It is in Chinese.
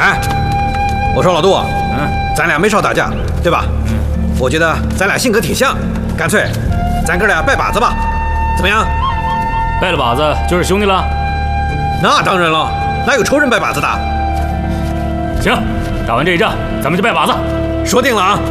哎，我说老杜，咱俩没少打架，对吧？我觉得咱俩性格挺像，干脆咱哥俩拜把子吧，怎么样？ 拜了把子就是兄弟了？ 那当然了，哪有仇人拜把子的？ 行，打完这一仗，咱们就拜把子。 说定了啊！